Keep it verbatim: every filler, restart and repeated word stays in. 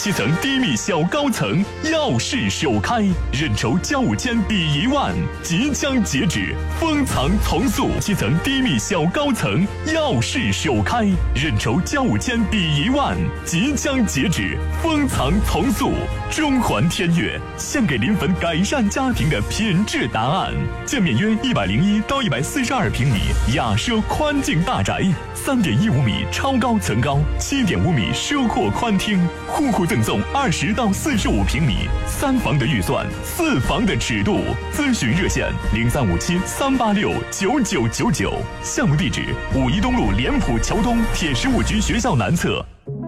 七层低密小高层耀世首开，认筹交五千抵一万，即将截止，封藏从速。七层低密小高层耀世首开，认筹交五千抵一万，即将截止，封藏从速。中环天悦，献给临汾改善家庭的品质答案。建面约一百零一到一百四十二平米雅奢宽境大宅，三点一五米超高层高，七点五米奢阔宽厅，户户赠送二十到四十五平米，三房的预算，四房的尺度。咨询热线零三五七三八六九九九九，项目地址五一东路莲浦桥东铁十五局学校南侧。